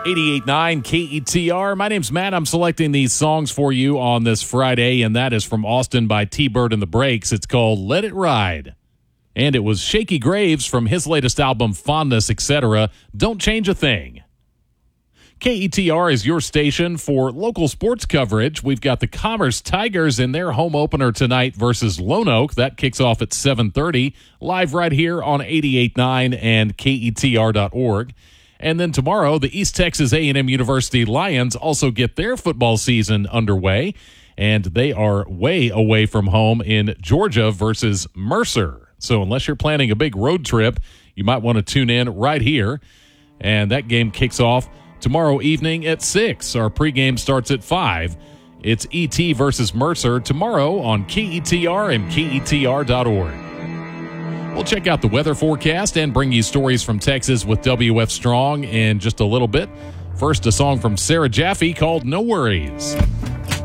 88.9 KETR. My name's Matt. I'm selecting these songs for you on this Friday, and that is from Austin by T-Bird and the Breaks. It's called Let It Ride. And it was Shaky Graves from his latest album, Fondness, Etc. Don't Change a Thing. KETR is your station for local sports coverage. We've got the Commerce Tigers in their home opener tonight versus Lone Oak. That kicks off at 7:30, live right here on 88.9 and KETR.org. And then tomorrow, the East Texas A&M University Lions also get their football season underway, and they are way away from home in Georgia versus Mercer. So unless you're planning a big road trip, you might want to tune in right here. And that game kicks off tomorrow evening at 6. Our pregame starts at 5. It's ET versus Mercer tomorrow on KETR and KETR.org. We'll check out the weather forecast and bring you stories from Texas with WF Strong in just a little bit. First, a song from Sarah Jaffe called No Worries.